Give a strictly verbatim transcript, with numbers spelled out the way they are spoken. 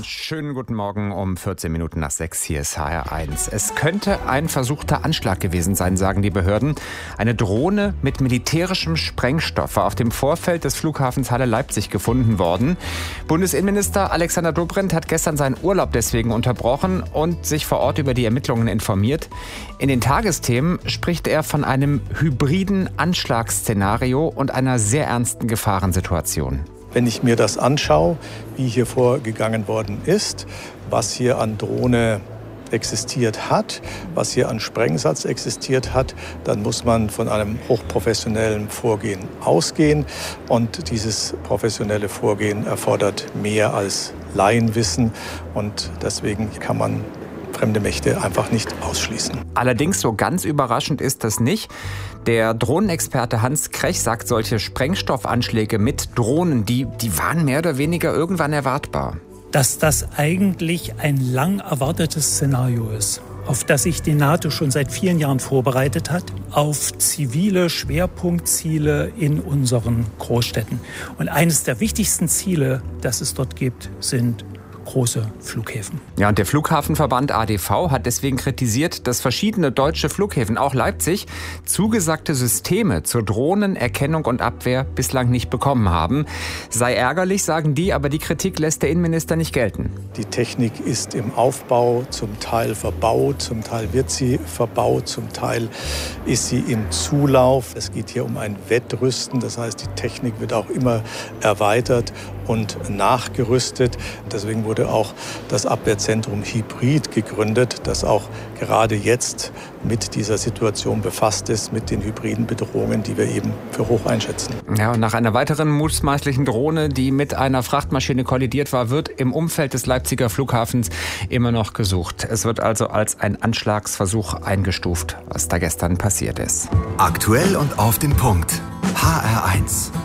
Schönen guten Morgen um vierzehn Minuten nach sechs. Hier ist H R eins. Es könnte ein versuchter Anschlag gewesen sein, sagen die Behörden. Eine Drohne mit militärischem Sprengstoff war auf dem Vorfeld des Flughafens Halle-Leipzig gefunden worden. Bundesinnenminister Alexander Dobrindt hat gestern seinen Urlaub deswegen unterbrochen und sich vor Ort über die Ermittlungen informiert. In den Tagesthemen spricht er von einem hybriden Anschlagsszenario und einer sehr ernsten Gefahrensituation. Wenn ich mir das anschaue, wie hier vorgegangen worden ist, was hier an Drohne existiert hat, was hier an Sprengsatz existiert hat, dann muss man von einem hochprofessionellen Vorgehen ausgehen. Und dieses professionelle Vorgehen erfordert mehr als Laienwissen. Und deswegen kann man fremde Mächte einfach nicht ausschließen. Allerdings so ganz überraschend ist das nicht. Der Drohnenexperte Hans Krech sagt, solche Sprengstoffanschläge mit Drohnen, die, die waren mehr oder weniger irgendwann erwartbar. Dass das eigentlich ein lang erwartetes Szenario ist, auf das sich die NATO schon seit vielen Jahren vorbereitet hat, auf zivile Schwerpunktziele in unseren Großstädten. Und eines der wichtigsten Ziele, das es dort gibt, sind große Flughäfen. Ja, und der Flughafenverband A D V hat deswegen kritisiert, dass verschiedene deutsche Flughäfen, auch Leipzig, zugesagte Systeme zur Drohnenerkennung und Abwehr bislang nicht bekommen haben. Sei ärgerlich, sagen die, aber die Kritik lässt der Innenminister nicht gelten. Die Technik ist im Aufbau, zum Teil verbaut, zum Teil wird sie verbaut, zum Teil ist sie im Zulauf. Es geht hier um ein Wettrüsten, das heißt, die Technik wird auch immer erweitert und nachgerüstet. Deswegen wurde auch das Abwehrzentrum Hybrid gegründet, das auch gerade jetzt mit dieser Situation befasst ist, mit den hybriden Bedrohungen, die wir eben für hoch einschätzen. Ja, und nach einer weiteren mutmaßlichen Drohne, die mit einer Frachtmaschine kollidiert war, wird im Umfeld des Leipziger Flughafens immer noch gesucht. Es wird also als ein Anschlagsversuch eingestuft, was da gestern passiert ist. Aktuell und auf den Punkt. H R eins.